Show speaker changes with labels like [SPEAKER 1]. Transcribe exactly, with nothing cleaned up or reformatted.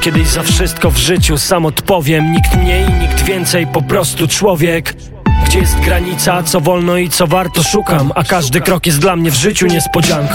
[SPEAKER 1] kiedyś za wszystko w życiu sam odpowiem. Nikt mniej, nikt więcej, po prostu człowiek. Gdzie jest granica, co wolno i co warto szukam, a każdy krok jest dla mnie w życiu niespodzianką.